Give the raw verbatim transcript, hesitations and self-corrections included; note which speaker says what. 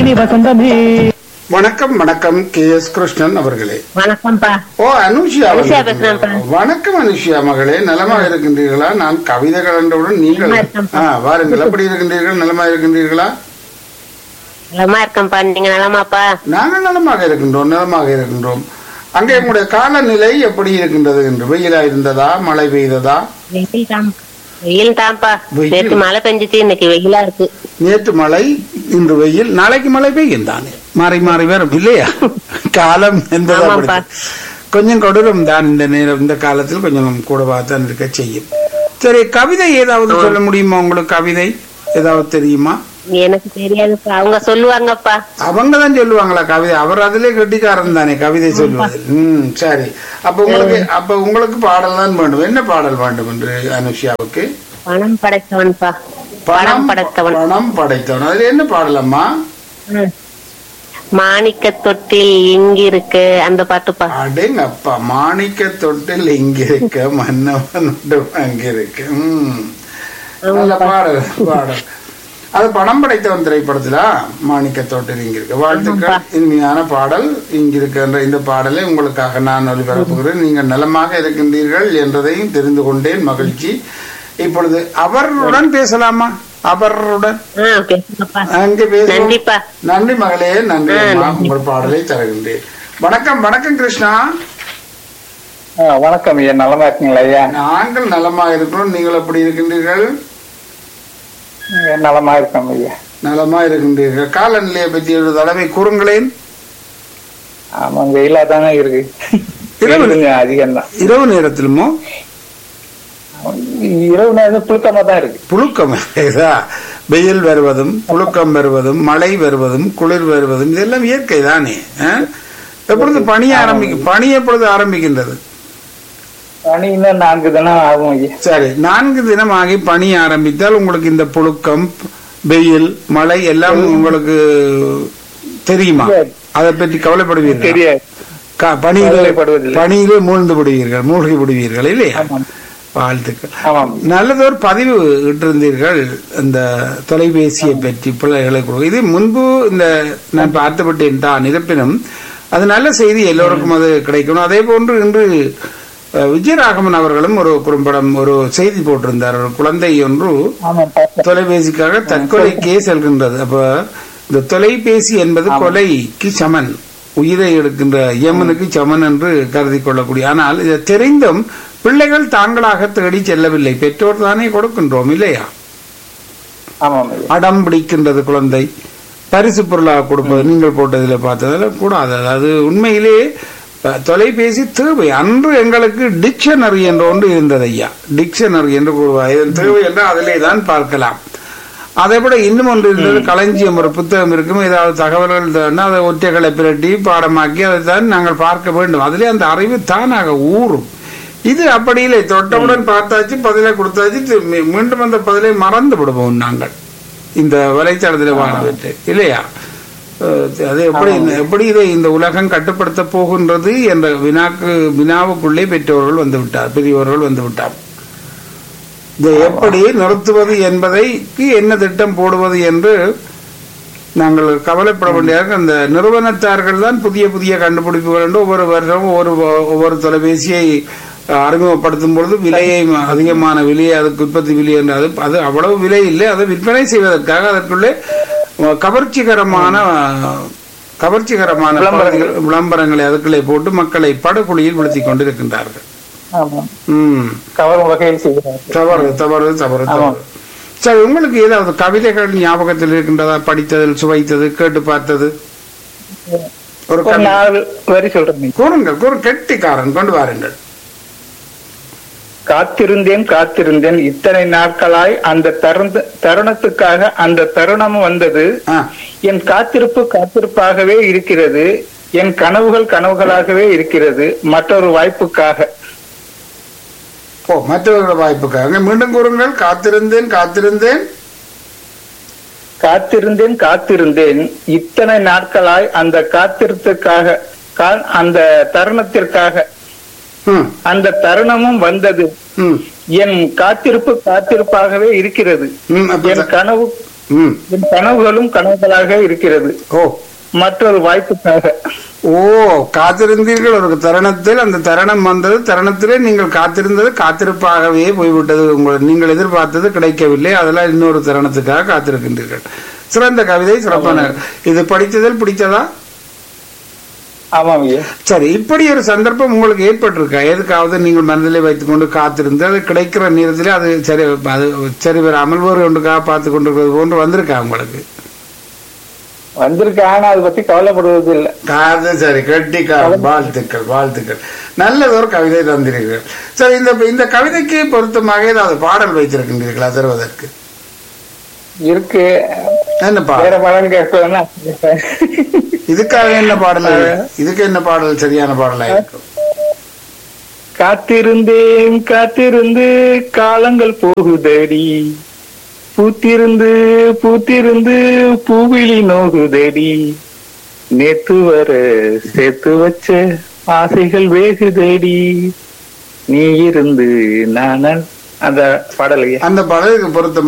Speaker 1: பங்குனி வசந்தமே.
Speaker 2: வணக்கம் வணக்கம் கே எஸ் கிருஷ்ணன் அவர்களே.
Speaker 3: வணக்கம்ப்பா.
Speaker 2: ஓ அனுஷியா
Speaker 3: அனுஷியா
Speaker 2: அவர்களே.
Speaker 3: பேசுறேன்ப்பா.
Speaker 2: வணக்கம் அனுஷியா மகளே, நலமாக இருக்கின்றீர்களா? நான் கவிதைகள் என்றவுடன் நீங்கள்
Speaker 3: நலமா இருக்கேன்ப்பா.
Speaker 2: ஆ, வாருங்கள். எப்படி இருக்கின்றீர்கள்? நலமாக இருக்கின்றீர்களா?
Speaker 3: நலமா இருக்கேன்ப்பா. நீங்க நலமாப்பா?
Speaker 2: நாங்கள் நலமாக இருக்கின்றோம், நலமாக இருக்கின்றோம். அங்கே உங்களுடைய காலநிலை எப்படி இருக்கின்றது என்று? வெயிலா இருந்ததா, மழை பெய்ததா?
Speaker 3: வெயில் தான். வெயில் தான்ப்பா.
Speaker 2: வெயில்.
Speaker 3: நேற்று மழை பெஞ்சிச்சு, இன்னைக்கு வெயிலா இருக்கு.
Speaker 2: நேற்று மழை, இன்று வெயில், நாளைக்கு மழை பெய்யும் தானே, மாறி மாறி வரும் இல்லையா? காலம் என்பது அப்படி.
Speaker 3: ஆமாப்பா.
Speaker 2: கொஞ்சம் கொடூரம் தான் இந்த நேரம், இந்த காலத்தில் கொஞ்சம் கூடவா தான் இருக்க செய்யும். சரி, கவிதை ஏதாவது சொல்ல முடியுமா உங்களுக்கு? கவிதை ஏதாவது தெரியுமா?
Speaker 3: எனக்கு தெரியாதுப்பா, அவங்க சொல்லுவாங்கப்பா.
Speaker 2: அவங்க தான் சொல்லுவாங்களா கவிதை? அவர் அதிலே கெட்டிக்காரன் தானே கவிதை சொல்லுவது. ம் சரி. அப்ப உங்களுக்கு அப்ப உங்களுக்கு பாடல் தான் வேண்டும். என்ன பாடல் வேண்டும் என்று அனுஷியாவுக்கு?
Speaker 3: பணம் படைத்தவன்பா. பணம் படைத்தவன்.
Speaker 2: பணம் படைத்தவன். அதுல என்ன பாடலம்மா?
Speaker 3: ம். மாணிக்க தொட்டில் இங்கிருக்கு, அந்த பாட்டுப்பா.
Speaker 2: அடேங்கப்பா, மாணிக்க தொட்டில் இங்கிருக்க மன்னவன் அங்கிருக்கு. உம் நல்ல பாடல் பாடல். அது பணம் படைத்தவன் திரைப்படத்துல மாணிக்க தொட்டில் இங்கிருக்க. வாழ்த்துக்கள். இனிமையான பாடல் இங்கிருக்கின்ற இந்த பாடலை உங்களுக்காக நான் ஒளிபரப்புகிறேன். நீங்கள் நலமாக இருக்கின்றீர்கள் என்றதையும் தெரிந்து கொண்டேன், மகிழ்ச்சி. இப்பொழுது அவருடன் பேசலாமா? அவருடன் அங்கே பேச. நன்றி மகளே, நன்றி அம்மா. உங்கள் பாடலை தருகின்றேன். வணக்கம் வணக்கம் கிருஷ்ணா.
Speaker 4: வணக்கம் ஐயா, நலமா இருக்கீங்களா ஐயா?
Speaker 2: நாங்கள் நலமா இருக்கிறோம். நீங்கள் எப்படி இருக்கின்றீர்கள்?
Speaker 4: நலமா இருக்கோம் ஐயா.
Speaker 2: நலமா இருக்கின்றீர்கள். காலநிலையை பற்றி ஒரு தடவை கூறுங்களேன்.
Speaker 4: ஆமா, வெயிலா தானே இருக்கு. அதிகம் தான்.
Speaker 2: இரவு நேரத்திலுமோ?
Speaker 4: இரவு நேரம் புழுக்கமா தான் இருக்கு.
Speaker 2: புழுக்கம் வெயில் வருவதும் புழுக்கம் வருவதும் மழை வருவதும் குளிர் வருவதும் இதெல்லாம் இயற்கை தானே. எப்பொழுது பணி ஆரம்பிக்கும்? பணி எப்பொழுது ஆரம்பிக்கின்றது?
Speaker 4: பனி இன்னும் நான்கு தினம் ஆகும் ஐயா.
Speaker 2: சரி, நான்கு தினம் ஆகி பனி ஆரம்பித்தால் உங்களுக்கு இந்த புழுக்கம், வெயில், மழை எல்லாம் உங்களுக்கு தெரியுமா? அதை பற்றி கவலைப்படுவீர்கள்?
Speaker 4: தெரியாது.
Speaker 2: பணியிலே மூழ்ந்து விடுவீர்கள், மூழ்கி விடுவீர்கள் இல்லையா? வாழ்த்துக்கள். நல்லதொரு பதிவு இட்டிருந்தீர்கள் இந்த தொலைபேசியை பற்றி பிள்ளைகளை. இது முன்பு இந்த நான் பார்த்துவிட்டேன் தான். இருப்பினும் அது நல்ல செய்தி, எல்லோருக்கும் அது கிடைக்கணும். அதே போன்று இன்று விஜயராகவன் அவர்களும் ஒரு குறும்படம் ஒரு செய்தி போட்டிருந்தார். ஒரு குழந்தை ஒன்று தொலைபேசிக்காக தற்கொலைக்கே செல்கின்றது. அப்ப இந்த தொலைபேசி என்பது கொலைக்கு சமன், உயிரை எடுக்கின்ற யமனுக்கு சமன் என்று கருதி கொள்ளக்கூடிய. ஆனால் இதை தெரிந்தும் பிள்ளைகள் தாங்களாக தேடி செல்லவில்லை, பெற்றோர் தானே கொடுக்கின்றோம் இல்லையா? அடம் பிடிக்கின்றது குழந்தை, பரிசு பொருளாக கொடுப்பது. நீங்கள் போட்டதில் பார்த்ததில் கூடாது. அது உண்மையிலே தொலைபேசி தேவை. அன்று எங்களுக்கு டிக்ஷனரி என்ற ஒன்று இருந்தது ஐயா. டிக்ஷனரி என்று கூறுவார். இதன் தேவை என்றால் அதிலே தான் பார்க்கலாம். அதை விட இன்னும் ஒன்று இருந்தது, களஞ்சியம். ஒரு புத்தகம் இருக்கும், ஏதாவது தகவல்கள் அதை ஒற்றைகளை பிரட்டி பாடமாக்கி அதை தான் நாங்கள் பார்க்க வேண்டும். அதிலே அந்த அறிவு தானாக ஊறும். இது அப்படி இல்லை, தொட்டவுடன் பார்த்தாச்சு, பதிலை கொடுத்தாச்சு, மீண்டும் அந்த பதிலை மறந்து விடுவோம் நாங்கள் இந்த வலைத்தளத்தில் வாழவிட்டு இல்லையா? அது எப்படி எப்படி இதை இந்த உலகம் கட்டுப்படுத்த போகின்றது என்ற வினாக்கு வினாவுக்குள்ளே பெற்றோர்கள் வந்து விட்டார், பெரியவர்கள் வந்து விட்டார். இதை எப்படி நிறுத்துவது என்பதைக்கு என்ன திட்டம் போடுவது என்று நாங்கள் கவலைப்பட வேண்டிய அந்த நிறுவனத்தார்கள் தான் புதிய புதிய கண்டுபிடிப்புகள் என்று ஒவ்வொரு வருடமும் ஒவ்வொரு ஒவ்வொரு தொலைபேசியை அறிமுகப்படுத்தும் பொழுது விலையை அதிகமான விலையை, அதுக்கு உற்பத்தி விலை என்று அது அது அவ்வளவு விலை இல்லை, அதை விற்பனை செய்வதற்காக அதற்குள்ளே கவர்ச்சிகரமான கவர்ச்சிகரமான விளம்பரங்களை அதுக்குள்ளே போட்டு மக்களை படுகொலியில் விழுத்தி கொண்டிருக்கின்றார்கள். தவறு தவறு தவறு தவறு. சரி, உங்களுக்கு ஏதாவது கவிதைகள் ஞாபகத்தில் இருக்கின்றதா? படித்ததில், சுவைத்தது, கேட்டு பார்த்தது? ஒரு
Speaker 4: வரி சொல்றேன்,
Speaker 2: கூறுங்கள். கூறு, கெட்டிக்காரன், கொண்டு வாருங்கள்.
Speaker 4: காத்திருந்தேன் காத்திருந்தேன் இத்தனை நாட்களாய் அந்த தருணத்துக்காக, அந்த தருணம் வந்தது. என் காத்திருப்பு காத்திருப்பாகவே இருக்கிறது, என் கனவுகள் கனவுகளாகவே இருக்கிறது, மற்றொரு வாய்ப்புக்காக.
Speaker 2: ஓ, மற்றொரு வாய்ப்புக்காக. மீண்டும் கூறுங்கள். காத்திருந்தேன் காத்திருந்தேன்
Speaker 4: காத்திருந்தேன் காத்திருந்தேன் இத்தனை நாட்களாய் அந்த காத்திருத்துக்காக, அந்த தருணத்திற்காக, அந்த தருணமும் வந்தது. என் காத்திருப்பு காத்திருப்பாகவே இருக்கிறது, என் கனவு
Speaker 2: ம்.
Speaker 4: என் கனவுகளும் கனவுகளாக இருக்கிறது
Speaker 2: ஓ
Speaker 4: மற்றொரு வாய்ப்புக்காக.
Speaker 2: ஓ காத்திருந்தீர்கள் ஒரு தருணத்தில், அந்த தருணம் வந்தது, தருணத்திலே நீங்கள் காத்திருந்தது காத்திருப்பாகவே போய்விட்டது, உங்கள் நீங்கள் எதிர்பார்த்தது கிடைக்கவில்லை, அதெல்லாம் இன்னொரு தருணத்துக்காக காத்திருக்கின்றீர்கள். சிறந்த கவிதை, சிறப்பான. இது படித்ததில் பிடித்ததா?
Speaker 4: ஆமாம் ஐயா.
Speaker 2: சரி, இப்படி ஒரு சந்தர்ப்பம் உங்களுக்கு ஏற்பட்டிருக்கா? எதுக்காவது நீங்கள் மனதிலே வைத்துக் கொண்டு காத்திருந்து அது கிடைக்கிற நேரத்திலே அது சரி அது சரி வராமல் ஒரு ஒன்றுக்காக பார்த்து கொண்டிருக்கிறது போன்று வந்திருக்கா உங்களுக்கு?
Speaker 4: வந்திருக்கு, ஆனா அதை பத்தி கவலைப்படுவது இல்லை.
Speaker 2: அது சரி, கெட்டிக்காரன். வாழ்த்துக்கள், வாழ்த்துக்கள். நல்லது, ஒரு கவிதை தந்திருக்கிறீர்கள். சரி, இந்த இந்த கவிதைக்கு பொருத்தமாக ஏதாவது பாடல் வைத்திருக்கின்றீர்களா தருவதற்கு?
Speaker 4: இருக்கு.
Speaker 2: என்ன
Speaker 4: வேற
Speaker 2: பாடல்?
Speaker 4: படம் கேட்கலன்னா
Speaker 2: இதுக்காக என்ன பாடல்? இதுக்கு என்ன பாடல் சரியான பாடலா இருக்கும்?
Speaker 4: காத்திருந்தேன் காத்திருந்து காலங்கள் போகுதடி, பூத்திருந்து பூத்திருந்து பூவிழி நோகுதடி, நேத்து வர சேர்த்து வச்ச ஆசைகள் வேகுதடி, நீ இருந்து நான் அந்த பாடலையே.
Speaker 2: அந்த பாடலுக்கு பொருத்தம்